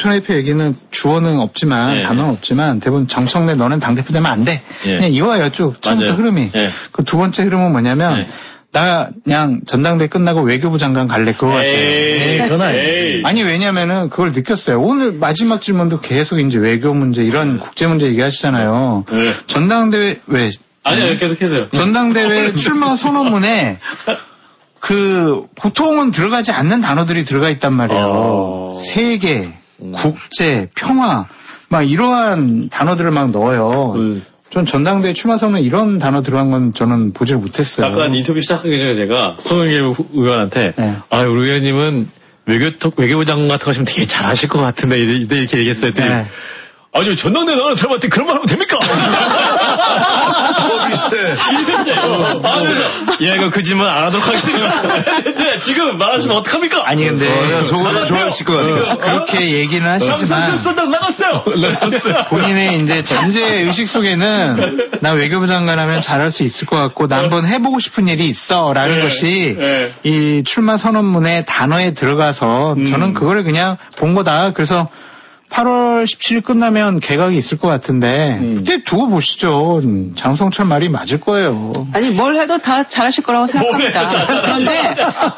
정청래 대표 얘기는 주어는 없지만 단어는 없지만 대부분 정청래 너는 당대표 되면 안 돼. 그냥 이거예요 쭉 처음부터 흐름이. 그 두 번째 흐름은 뭐냐면 나 그냥 전당대회 끝나고 외교부 장관 갈래 그거 같아요. 그건 아니에요. 아니 왜냐면은 그걸 느꼈어요. 오늘 마지막 질문도 계속 이제 외교 문제 이런 국제 문제 얘기하시잖아요. 전당대회 왜? 아니요 계속해서요. 전당대회 출마 선언문에 그 보통은 들어가지 않는 단어들이 들어가 있단 말이에요. 세계, 국제, 평화 막 이러한 단어들을 막 넣어요. 전 전당대회 출마 선언 이런 단어 들어간 건 저는 보지를 못했어요. 아까 인터뷰 시작하기 전에 제가 송영길 의원한테 우리 의원님은 외교부 장관 같은 거 하시면 되게 잘하실 것 같은데 이렇게 얘기했어요. 아니요, 전당대회 나가는 사람한테 그런 말 하면 됩니까? 비슷해. 이거 그 질문 안 하도록 하겠습니다. 근데 지금 말하시면 어떡합니까? 아니, 근데. 저거는 좋아하실 것 같아요. 그렇게 얘기는 하시지만. 삼성철 나갔어요! 본인의 이제 전제 의식 속에는 나 외교부 장관 하면 잘할 수 있을 것 같고, 나 한번 해보고 싶은 일이 있어. 라는 것이 이 출마 선언문의 단어에 들어가서 저는 그거를 그냥 본 거다. 그래서 8월 17일 끝나면 개각이 있을 것 같은데 그때 두고 보시죠. 장성철 말이 맞을 거예요. 아니 뭘 해도 다 잘하실 거라고 생각합니다. 그런데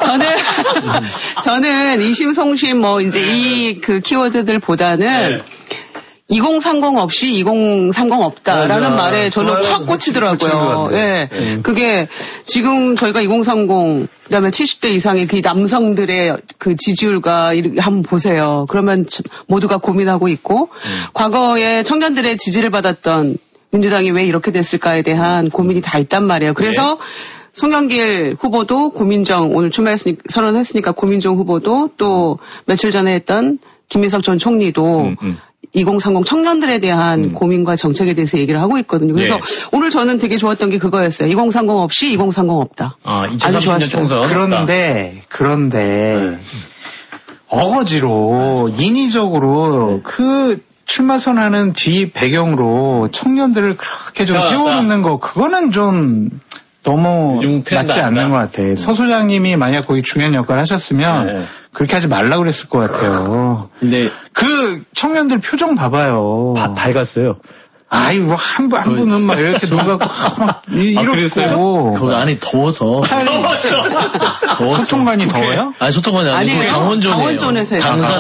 저는 이심송심 뭐 이제 이 그 키워드들보다는 2030 없이 2030 없다라는 말에 저는 확 꽂히더라고요. 예. 그게 지금 저희가 2030 그다음에 70대 이상의 그 남성들의 그 지지율과 한번 보세요. 그러면 모두가 고민하고 있고 과거에 청년들의 지지를 받았던 민주당이 왜 이렇게 됐을까에 대한 고민이 다 있단 말이에요. 그래서 송영길 후보도 고민정 오늘 선언했으니까 고민정 후보도 또 며칠 전에 했던 김민석 전 총리도 2030 청년들에 대한 고민과 정책에 대해서 얘기를 하고 있거든요. 그래서 오늘 저는 되게 좋았던 게 그거였어요. 2030 없이 2030 없다. 아주 좋았어요. 그런데 어거지로 인위적으로 그 출마 선언하는 뒤 배경으로 청년들을 그렇게 좀 세워놓는 거 그거는 좀 너무 맞지 않는 것 같아. 서 소장님이 만약 거기 중요한 역할을 하셨으면 그렇게 하지 말라고 그랬을 것 같아요. 근데 그 청년들 표정 봐봐요. 밝았어요. 아이, 뭐, 한 분은 막 이렇게 놀라고, 막, 이렇고. 그 안에 더워서. 소통관이 더워요? 아니, 소통관이 아니고 당원존이에요. 당원존에서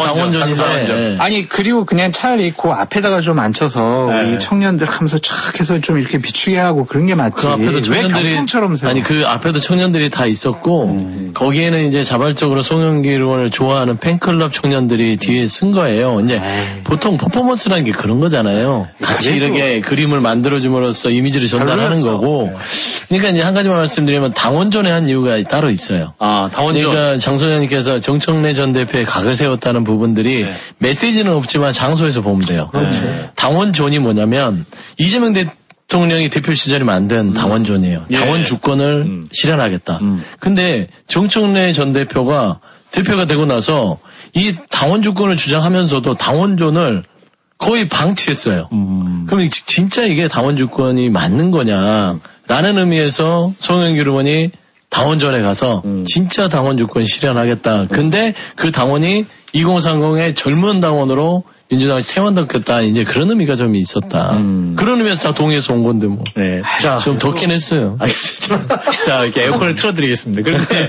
당원존인데. 아니, 그리고 그냥 차라리 그 앞에다가 좀 앉혀서, 우리 청년들 하면서 촥 해서 좀 이렇게 비추게 하고 그런 게 맞지. 그 앞에도 청년들이. 아니, 그 앞에도 청년들이 다 있었고, 거기에는 이제 자발적으로 송영길 의원을 좋아하는 팬클럽 청년들이 뒤에 쓴 거예요. 이제 보통 퍼포먼스라는 게 그런 거잖아요. 같이 이렇게 그림을 만들어줌으로써 이미지를 전달하는 거고. 그러니까 이제 한 가지만 말씀드리면 당원존에 한 이유가 따로 있어요. 당원존. 그러니까 장 소장님께서 정청래 전 대표의 각을 세웠다는 부분들이 메시지는 없지만 장소에서 보면 돼요. 당원존이 뭐냐면 이재명 대통령이 대표 시절에 만든 당원존이에요. 당원 주권을 실현하겠다. 근데 정청래 전 대표가 되고 나서 이 당원 주권을 주장하면서도 당원존을 거의 방치했어요. 그럼 진짜 이게 당원 주권이 맞는 거냐? 라는 의미에서 송영길 의원이 당원전에 가서 진짜 당원 주권 실현하겠다. 근데 그 당원이 2030의 젊은 당원으로 민주당을 세워놓겠다. 이제 그런 의미가 좀 있었다. 그런 의미에서 다 동의해서 온 건데 뭐. 네. 자, 좀 덥긴 했어요. 알겠습니다. 자, 이렇게 에어컨을 틀어드리겠습니다. 그런데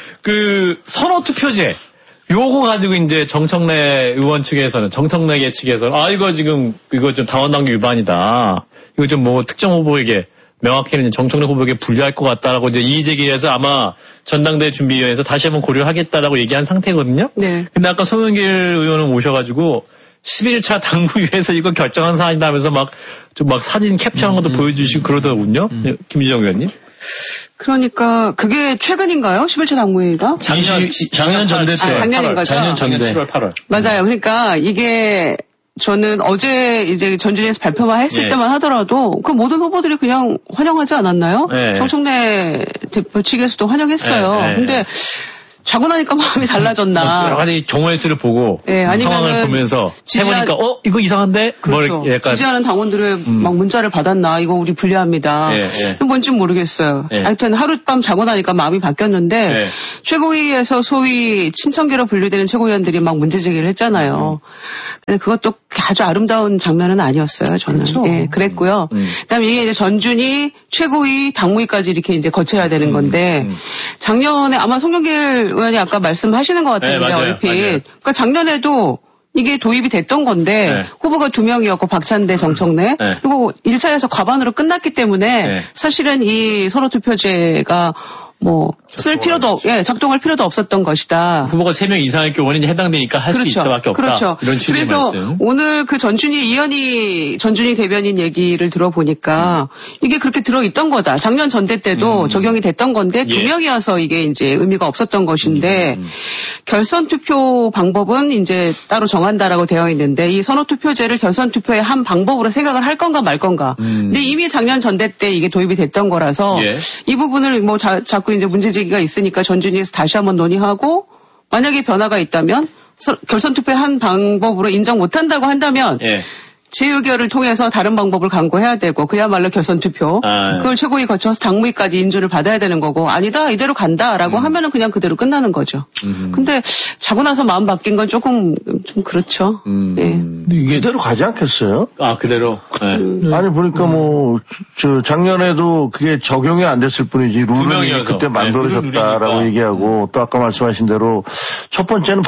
그 선호투표제. 요거 가지고 이제 정청래 의원 측에서는, 정청래계 측에서는, 이거 지금, 이거 좀 당원당규 위반이다. 이거 좀 뭐 특정 후보에게, 명확히는 정청래 후보에게 불리할 것 같다라고 이제 이의제기해서 아마 전당대회 준비위원회에서 다시 한번 고려를 하겠다라고 얘기한 상태거든요. 네. 근데 아까 송영길 의원을 모셔가지고 11차 당무위에서 이거 결정한 사안이다 하면서 좀 사진 캡처한 것도 보여주시고 그러더군요. 김유정 의원님. 그러니까 그게 최근인가요? 11차 당무회의가? 작년 전대 때. 작년인 거죠? 작년 전대. 7월, 8월. 맞아요. 그러니까 이게 저는 어제 이제 전주에서 발표만 했을 때만 하더라도 그 모든 후보들이 그냥 환영하지 않았나요? 정청래 대표 측에서도 환영했어요. 근데 자고 나니까 마음이 달라졌나. 여러 가지 경우의 수를 보고 네, 상황을 보면서 해보니까 이거 이상한데? 그렇죠. 지지하는 당원들의 막 문자를 받았나. 이거 우리 불리합니다. 뭔지 모르겠어요. 하여튼 하룻밤 자고 나니까 마음이 바뀌었는데 최고위에서 소위 친청계로 분류되는 최고위원들이 막 문제 제기를 했잖아요. 근데 그것도 아주 아름다운 장면은 아니었어요. 저는. 그렇죠. 예, 그랬고요. 그다음에 이게 이제 전준이 최고위 당무위까지 이렇게 이제 거쳐야 되는 건데 작년에 아마 송영길 의원이 아까 말씀하시는 것 같은데 얼핏. 그러니까 작년에도 이게 도입이 됐던 건데 후보가 2명이었고 박찬대, 정청래 그리고 1차에서 과반으로 끝났기 때문에 사실은 이 선호투표제가 쓸 필요도, 작동할 필요도 없었던 것이다. 후보가 3명 이상일 경우는 해당되니까 할 수 있을 수밖에 없다. 그렇죠. 이런 취지의 그래서 말씀. 오늘 그 전준희 대변인 얘기를 들어보니까 이게 그렇게 들어있던 거다. 작년 전대 때도 적용이 됐던 건데 2명이어서 이게 이제 의미가 없었던 것인데 결선 투표 방법은 이제 따로 정한다라고 되어 있는데 이 선호투표제를 결선 투표의 한 방법으로 생각을 할 건가 말 건가. 근데 이미 작년 전대 때 이게 도입이 됐던 거라서 이 부분을 자꾸 이제 문제 제기가 있으니까 전준위에서 다시 한번 논의하고 만약에 변화가 있다면 결선 투표의 한 방법으로 인정 못한다고 한다면 재의결을 통해서 다른 방법을 강구해야 되고 그야말로 결선 투표 그걸 최고위 거쳐서 당무위까지 인준을 받아야 되는 거고 아니다 이대로 간다라고 하면은 그냥 그대로 끝나는 거죠. 근데 자고 나서 마음 바뀐 건 조금 좀 그렇죠. 이게 그대로 가지 않겠어요? 그대로. 아니 보니까 작년에도 그게 적용이 안 됐을 뿐이지 룰은 그때 만들어졌다라고 얘기하고 또 아까 말씀하신 대로 첫 번째는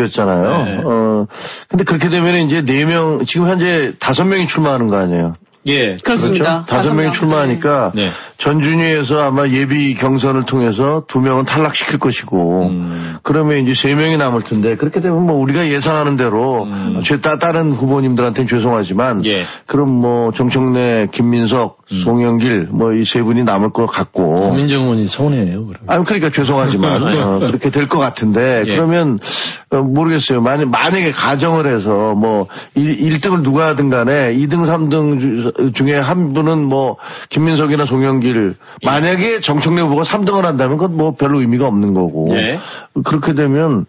받아들였잖아요. 근데 그렇게 되면 이제 4명 지금 현재 5명이 출마하는 거 아니에요? 예. 그렇습니다. 그렇죠? 5명이 출마하니까 전준위에서 아마 예비 경선을 통해서 2명은 탈락시킬 것이고 그러면 이제 3명이 남을 텐데 그렇게 되면 우리가 예상하는 대로 다른 후보님들한테는 죄송하지만 그럼 정청래, 김민석, 송영길 이 3분이 남을 것 같고 민정원이 손해예요. 그러니까 죄송하지만 그렇게 될 것 같은데 그러면 모르겠어요. 만약에 가정을 해서 1등을 누가 하든 간에 2등, 3등 중에 한 분은 김민석이나 송영길 만약에 정청래 후보가 3등을 한다면 그건 별로 의미가 없는 거고 그렇게 되면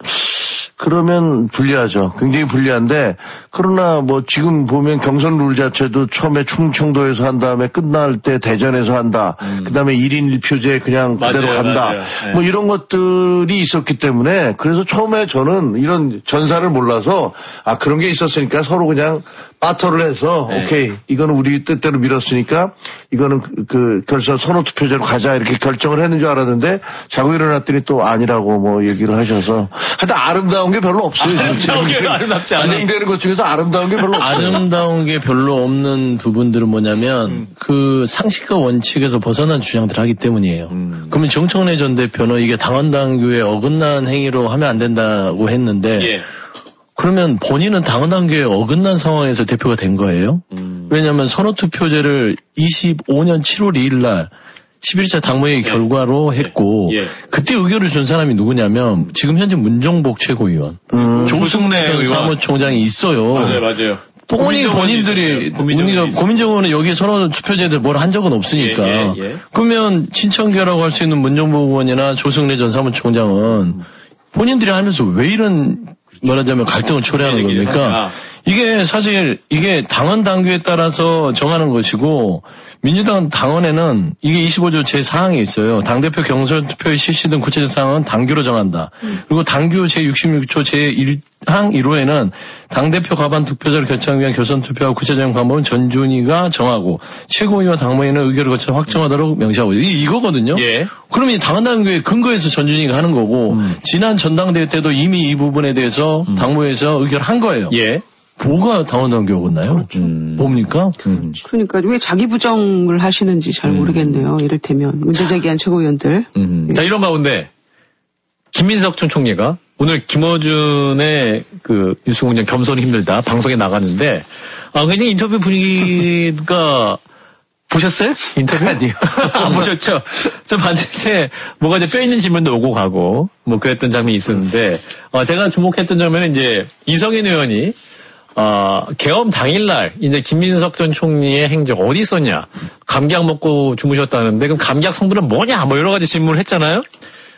그러면 불리하죠. 굉장히 불리한데 그러나 지금 보면 경선 룰 자체도 처음에 충청도에서 한 다음에 끝날 때 대전에서 한다. 그다음에 1인 1표제 그냥 그대로 간다. 이런 것들이 있었기 때문에 그래서 처음에 저는 이런 전사를 몰라서 그런 게 있었으니까 서로 그냥 바터를 해서 오케이 이거는 우리 뜻대로 밀었으니까 이거는 그 결선 선호투표제로 가자 이렇게 결정을 했는 줄 알았는데 자고 일어났더니 또 아니라고 얘기를 하셔서 하여튼 아름다운 게 별로 없어요. 아름답지 않아요. 진행되는 것 중에서 아름다운 게 별로 없어요. 아름다운 게 별로 없는 부분들은 뭐냐면 그 상식과 원칙에서 벗어난 주장들을 하기 때문이에요. 그러면 정청래 전 대표는 이게 당헌당규에 어긋난 행위로 하면 안 된다고 했는데 그러면 본인은 당헌당규에 어긋난 상황에서 대표가 된 거예요. 왜냐하면 선호투표제를 25년 7월 2일 날 11차 당무회의 결과로 했고 그때 의결을 준 사람이 누구냐면 지금 현재 문정복 최고위원 조승래 사무총장이 있어요. 맞아요. 본인들이 고민정원은 여기 선호투표제들 뭘 한 적은 없으니까 그러면 친청계라고 할 수 있는 문정복 의원이나 조승래 전 사무총장은 본인들이 하면서 왜 이런 말하자면 갈등을 초래하는 겁니까? 이게 사실 이게 당헌 당규에 따라서 정하는 것이고 민주당 당헌에는 이게 25조 제4항이 있어요. 당대표 경선 투표의 실시 등 구체적 사항은 당규로 정한다. 그리고 당규 제66조 제1항 1호에는 당대표 과반 득표자를 결정하기 위한 결선 투표와 구체적인 방법은 전준위가 정하고 최고위와 당무위는 의결을 거쳐 확정하도록 명시하고 이거거든요. 그러면 당헌 당규에 근거해서 전준위가 하는 거고 지난 전당대회 때도 이미 이 부분에 대해서 당무위에서 의결한 거예요. 뭐가 당헌당규 어긋나요? 뭡니까? 그러니까 왜 자기 부정을 하시는지 잘 모르겠네요. 이를테면 문제 제기한 최고위원들. 자 이런 가운데 김민석 전 총리가 오늘 김어준의 그 뉴스공장 겸손이 힘들다 방송에 나갔는데 굉장히 인터뷰 분위기가 보셨어요? 인터뷰? 아니요. 안 보셨죠? 좀 봤는데 뭐가 이제 뼈있는 질문도 오고 가고 그랬던 장면이 있었는데 제가 주목했던 장면은 이제 이성인 의원이 개엄 당일날 이제 김민석 전 총리의 행적 어디 있었냐? 감기약 먹고 주무셨다는데 그럼 감기약 성분은 뭐냐? 여러 가지 질문을 했잖아요.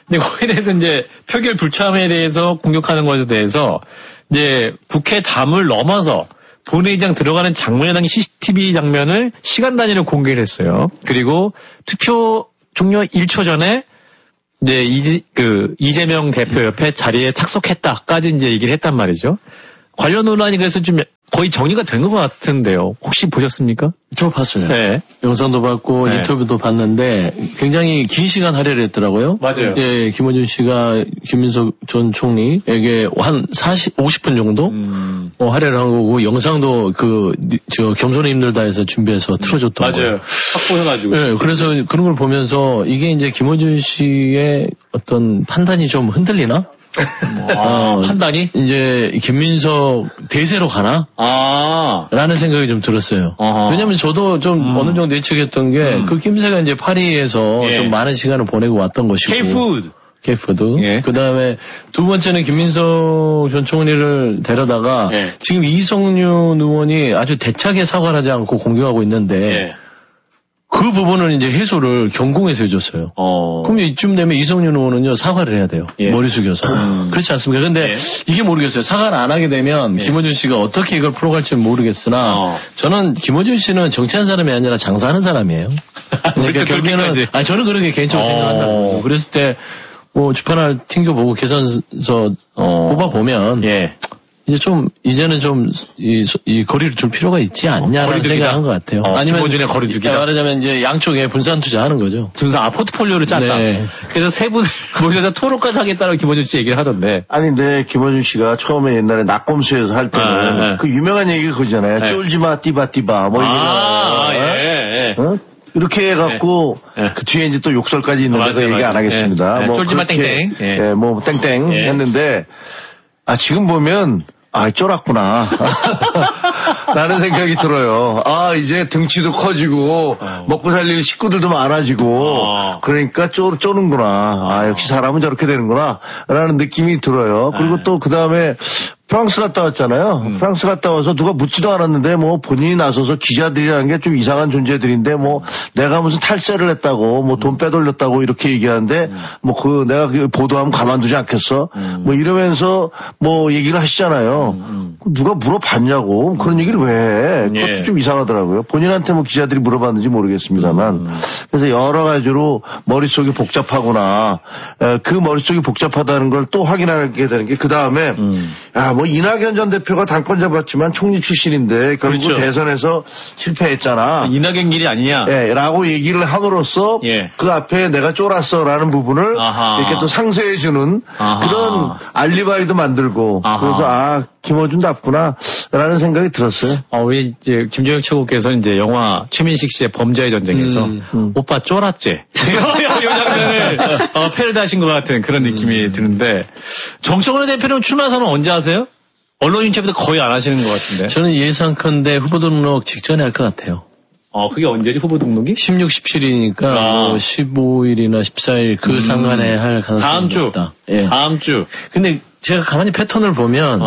근데 거기에 대해서 이제 표결 불참에 대해서 공격하는 것에 대해서 이제 국회 담을 넘어서 본회의장 들어가는 장면의 CCTV 장면을 시간 단위로 공개를 했어요. 그리고 투표 종료 1초 전에 이제 이재명 대표 옆에 자리에 착석했다까지 이제 얘기를 했단 말이죠. 관련 논란이 그래서 좀 거의 정리가 된 것 같은데요. 혹시 보셨습니까? 저 봤어요. 네. 영상도 봤고 네. 인터뷰도 봤는데 굉장히 긴 시간 할애를 했더라고요. 맞아요. 예, 김어준 씨가 김민석 전 총리에게 한 50분 정도 할애를 한 거고 영상도 겸손의 힘들다 해서 준비해서 틀어줬던 거예요. 맞아요. 확보해가지고. 네, 그래서 그런 걸 보면서 이게 이제 김어준 씨의 어떤 판단이 좀 흔들리나? 판단이? 이제 김민석 대세로 가나? 라는 생각이 좀 들었어요. 왜냐면 저도 좀 어느 정도 예측했던 게 그 김새가 이제 파리에서 예. 좀 많은 시간을 보내고 왔던 것이고. K푸드. 예. 그 다음에 두 번째는 김민석 전 총리를 데려다가 예. 지금 이성윤 의원이 아주 대차게 사과를 하지 않고 공격하고 있는데 예. 그 부분을 이제 해소를 경공에서 해줬어요. 그럼 이쯤 되면 이성윤 의원은요, 사과를 해야 돼요. 예. 머리 숙여서. 그렇지 않습니까? 근데 이게 모르겠어요. 사과를 안 하게 되면 김어준 씨가 어떻게 이걸 풀어갈지는 모르겠으나 저는 김어준 씨는 정치하는 사람이 아니라 장사하는 사람이에요. 그러니까 결국에는, 저는 그렇게 개인적으로 생각한다는 거죠. 그랬을 때, 주판을 튕겨보고 계산서 뽑아보면, 이제는 좀, 이 거리를 둘 필요가 있지 않냐라는 생각을 한 것 같아요. 아니면, 기본적인 거리두기다. 말하자면 이제 양쪽에 분산 투자하는 거죠. 포트폴리오를 짰다. 네. 그래서 세 분을 모셔서 토론까지 하겠다고 김어준 씨 얘기를 하던데. 아니, 근데 김어준 씨가 처음에 옛날에 낙검수에서 할 때는 그 유명한 얘기가 그거잖아요. 쫄지마, 띠바띠바. 이렇게 해갖고, 그 뒤에 이제 또 욕설까지 있는데 얘기 안 하겠습니다. 쫄지마 땡땡. 땡땡 했는데, 지금 보면, 쫄았구나. 라는 생각이 들어요. 이제 등치도 커지고, 먹고 살릴 식구들도 많아지고, 그러니까 쪼는구나. 역시 사람은 저렇게 되는구나. 라는 느낌이 들어요. 그리고 또 그 다음에, 프랑스 갔다 왔잖아요. 프랑스 갔다 와서 누가 묻지도 않았는데 본인이 나서서 기자들이라는 게 좀 이상한 존재들인데 내가 무슨 탈세를 했다고 돈 빼돌렸다고 이렇게 얘기하는데 내가 그 보도하면 가만두지 않겠어. 이러면서 얘기를 하시잖아요. 누가 물어봤냐고 그런 얘기를 왜 해. 그것도 좀 이상하더라고요. 본인한테 기자들이 물어봤는지 모르겠습니다만 그래서 여러 가지로 머릿속이 복잡하구나. 그 머릿속이 복잡하다는 걸 또 확인하게 되는 게 그 다음에 이낙연 전 대표가 당권 잡았지만 총리 출신인데 결국 그렇죠. 대선에서 실패했잖아. 이낙연 길이 아니냐. 라고 얘기를 함으로써 그 앞에 내가 쫄았어라는 부분을 이렇게 또 상쇄해주는 그런 알리바이도 만들고 그래서 김어준답구나라는 생각이 들었어요. 우리 이제 김정일 최고께서 이제 영화 최민식 씨의 범죄의 전쟁에서 오빠 쫄았지. 이 장면을 패러디하신 것 같은 그런 느낌이 드는데 정청래 대표는 출마 선언 언제 하세요? 언론 인터뷰도 거의 안 하시는 것 같은데. 저는 예상컨대 후보 등록 직전에 할 것 같아요. 그게 언제지 후보 등록이? 16, 17일이니까 15일이나 14일 그 상간에 할 가능성이 높다. 다음 주. 근데 제가 가만히 패턴을 보면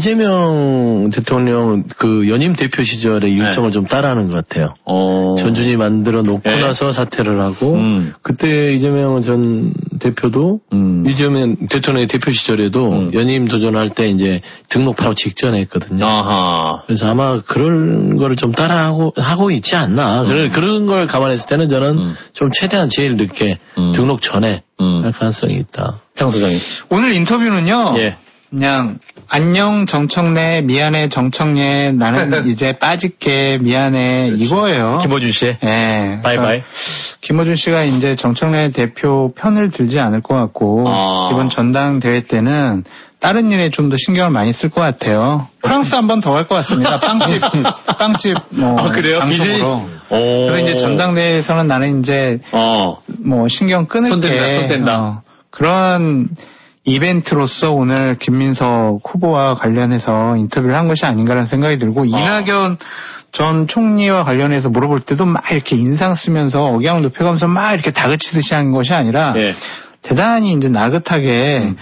이재명 대통령 그 연임 대표 시절의 일정을 좀 따라하는 것 같아요. 전준이 만들어 놓고 나서 사퇴를 하고 그때 이재명 전 대표도 이재명 대통령의 대표 시절에도 연임 도전할 때 이제 등록 바로 직전에 했거든요. 그래서 아마 그런 거를 좀 하고 있지 않나. 그런 걸 감안했을 때는 저는 좀 최대한 제일 늦게 등록 전에 할 가능성이 있다. 장 소장님. 오늘 인터뷰는요. 그냥 안녕 정청래 미안해 정청래 나는 이제 빠질게 미안해 그렇지. 이거예요. 김어준 씨. 바이바이. 김어준 씨가 이제 정청래 대표 편을 들지 않을 것 같고 이번 전당대회 때는 다른 일에 좀 더 신경을 많이 쓸 것 같아요. 프랑스 한 번 더 갈 것 같습니다. 빵집 그래요? 방송으로. 그래서 이제 전당대회에서는 나는 이제 신경 끊을게. 손 뗀다. 그런 이벤트로서 오늘 김민석 후보와 관련해서 인터뷰를 한 것이 아닌가라는 생각이 들고 이낙연 전 총리와 관련해서 물어볼 때도 막 이렇게 인상 쓰면서 억양을 높여가면서 막 이렇게 다그치듯이 한 것이 아니라 대단히 이제 나긋하게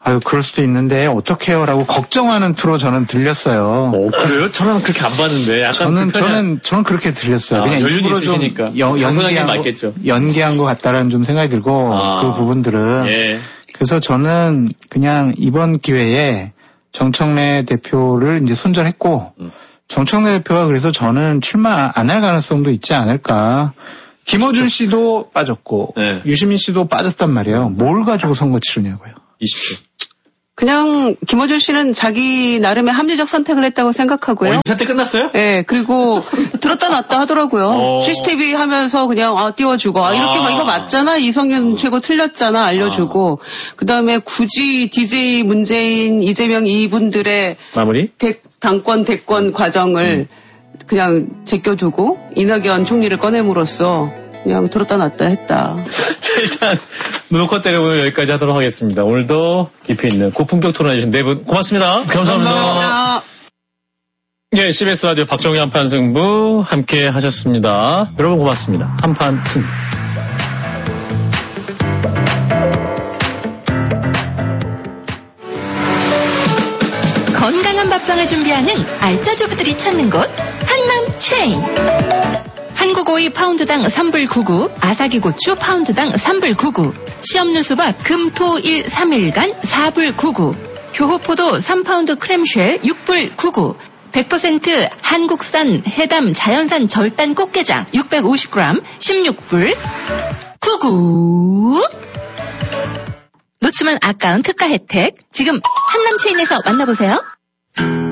아유, 그럴 수도 있는데, 어떡해요라고 걱정하는 투로 저는 들렸어요. 그래요? 저는 그렇게 안 봤는데, 약간. 저는 그렇게 들렸어요. 그냥 일부러 있으시니까. 연기한 것 같다라는 좀 생각이 들고, 그 부분들은. 예. 그래서 저는 그냥 이번 기회에 정청래 대표를 이제 손절했고, 정청래 대표가 그래서 저는 출마 안 할 가능성도 있지 않을까. 김어준 씨도 빠졌고, 유시민 씨도 빠졌단 말이에요. 뭘 가지고 선거 치르냐고요. 20초. 그냥 김어준 씨는 자기 나름의 합리적 선택을 했다고 생각하고요. 선택 끝났어요? 네, 그리고 들었다 놨다 하더라고요. CCTV 하면서 그냥 띄워주고 이렇게 막 이거 맞잖아, 이성윤 최고 틀렸잖아 알려주고, 그 다음에 굳이 DJ 문재인, 이재명 이분들의 마무리 당권 대권 과정을 그냥 제껴두고 이낙연 총리를 꺼냄으로써 그냥 들었다 놨다 했다. 자, 일단 노컷 때려보면 여기까지 하도록 하겠습니다. 오늘도 깊이 있는 고품격 토론해주신 네 분 고맙습니다. 감사합니다. 예, CBS 라디오 박정희 한판 승부 함께 하셨습니다. 여러분 고맙습니다. 한판 승부. 건강한 밥상을 준비하는 알짜주부들이 찾는 곳 한남 체인. 한국 오이 파운드당 3불 99, 아사기 고추 파운드당 3불 99, 시험눈 수박 금토일 3일간 4불 99, 교호포도 3파운드 크렘쉘 6불 99, 100% 한국산 해담 자연산 절단 꽃게장 650g 16불 99. 놓치면 아까운 특가 혜택 지금 한남체인에서 만나보세요.